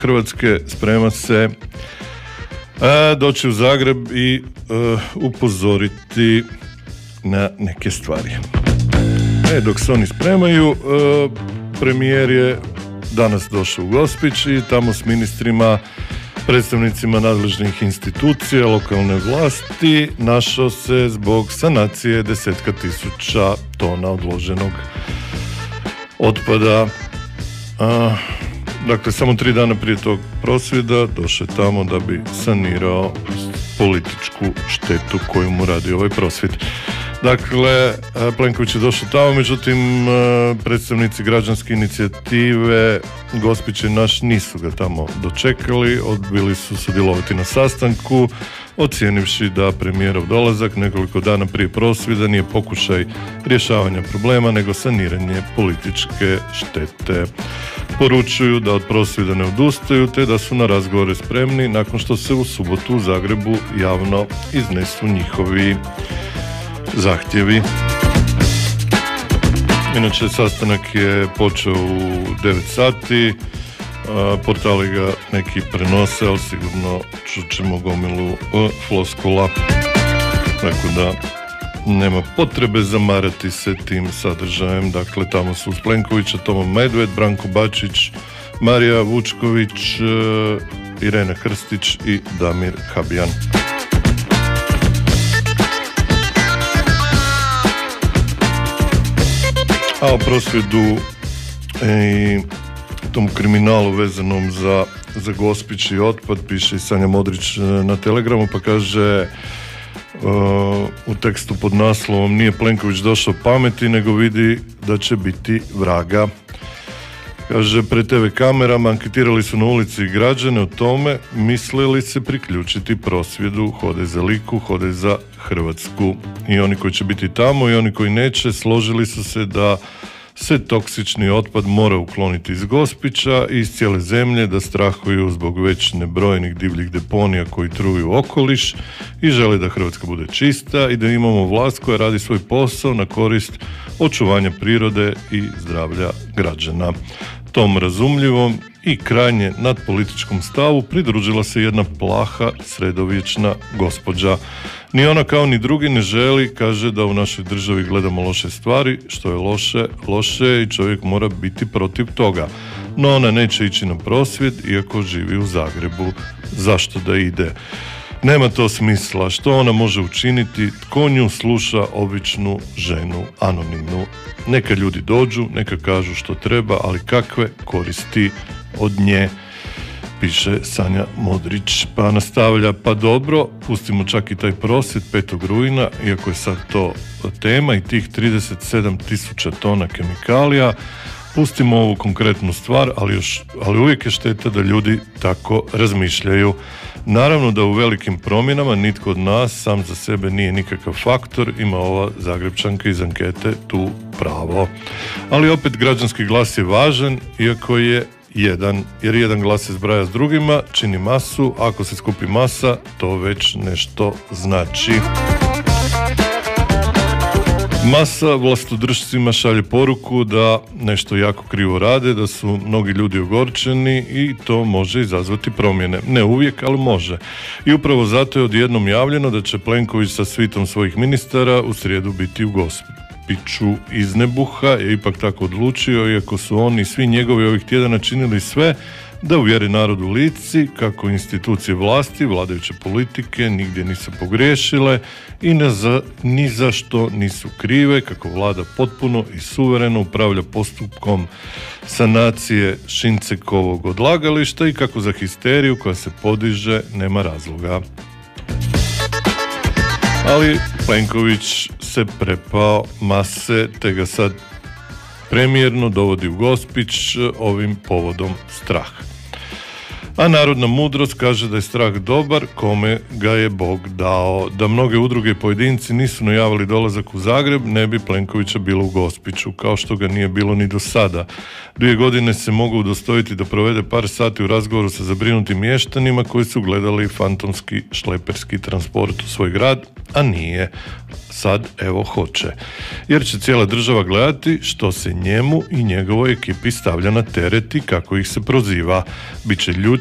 Hrvatske sprema se doći u Zagreb i upozoriti na neke stvari. Dok se oni spremaju, premijer je danas došao u Gospić i tamo s ministrima, predstavnicima nadležnih institucija, lokalne vlasti našao se zbog sanacije 10.000 tona odloženog otpada. Dakle, samo 3 dana prije tog prosvjeda došao je tamo da bi sanirao političku štetu koju mu radi ovaj prosvjed. Dakle, Plenković je došao tamo, međutim, predstavnici građanske inicijative Gospić je naš nisu ga tamo dočekali, odbili su sudjelovati na sastanku, ocijenivši da premijerov dolazak nekoliko dana prije prosvjeda nije pokušaj rješavanja problema, nego saniranje političke štete. Poručuju da od prosvjeda ne odustaju, te da su na razgovore spremni nakon što se u subotu u Zagrebu javno iznesu njihovi zahtjevi. Inače, sastanak je počeo u 9 sati, portali ga neki prenose, ali sigurno čućemo gomilu floskula, tako da nema potrebe zamarati se tim sadržajem. Dakle, tamo su uz Plenkovića Tomo Medved, Branko Bačić, Marija Vučković, Irena Krstić i Damir Habijan. A o prosvjedu i tom kriminalu vezanom za Gospić i otpad piše i Sanja Modrić na Telegramu, pa kaže u tekstu pod naslovom: nije Plenković došao pameti, nego vidi da će biti vraga. Kaže, pred TV kamerama anketirali su na ulici građane o tome misle li se priključiti prosvjedu Hode za Liku, Hode za Hrvatsku. I oni koji će biti tamo i oni koji neće složili su se da se toksični otpad mora ukloniti iz Gospića i iz cijele zemlje, da strahuju zbog već nebrojenih divljih deponija koji truju okoliš i žele da Hrvatska bude čista i da imamo vlast koja radi svoj posao na korist očuvanja prirode i zdravlja građana. Tom razumljivom i krajnje nadpolitičkom stavu pridružila se jedna plaha sredovječna gospođa. Ni ona kao ni drugi ne želi, kaže, da u našoj državi gledamo loše stvari, što je loše, loše je i čovjek mora biti protiv toga. No ona neće ići na prosvjed iako živi u Zagrebu. Zašto da ide? Nema to smisla. Što ona može učiniti? Tko nju sluša, običnu ženu, anonimnu? Neka ljudi dođu, neka kažu što treba, ali kakve koristi od nje, piše Sanja Modrić. Pa nastavlja, pa dobro, pustimo čak i taj prosvjed 5. rujna, iako je sad to tema i tih 37.000 tona kemikalija. Pustimo ovu konkretnu stvar, ali uvijek je šteta da ljudi tako razmišljaju. Naravno da u velikim promjenama nitko od nas sam za sebe nije nikakav faktor, ima ova Zagrepčanka iz ankete tu pravo. Ali opet građanski glas je važan, iako je jedan, jer jedan glas se zbraja s drugima, čini masu, ako se skupi masa, to već nešto znači. Masa vlastodržcima šalje poruku da nešto jako krivo rade, da su mnogi ljudi ogorčeni i to može izazvati promjene. Ne uvijek, ali može. I upravo zato je odjednom javljeno da će Plenković sa svitom svojih ministara u srijedu biti u Gospiću. Iz nebuha je ipak tako odlučio, iako su oni svi njegovi ovih tjedana činili sve da uvjeri narod u Lici kako institucije vlasti, vladajuće politike nigdje nisu pogriješile i ni za što nisu krive, kako vlada potpuno i suvereno upravlja postupkom sanacije Šincekovog odlagališta i kako za histeriju koja se podiže nema razloga. Ali Plenković se prepao mase, te ga sad premijerno dovodi u Gospić ovim povodom strah. A narodna mudrost kaže da je strah dobar kome ga je Bog dao. Da mnoge udruge i pojedinci nisu najavili dolazak u Zagreb, ne bi Plenkovića bilo u Gospiću, kao što ga nije bilo ni do sada. 2 godine se mogu udostojiti da provede par sati u razgovoru sa zabrinutim mještanima koji su gledali fantomski šleperski transport u svoj grad, a nije. Sad evo hoće. Jer će cijela država gledati što se njemu i njegovoj ekipi stavlja na teret i kako ih se proziva. Biće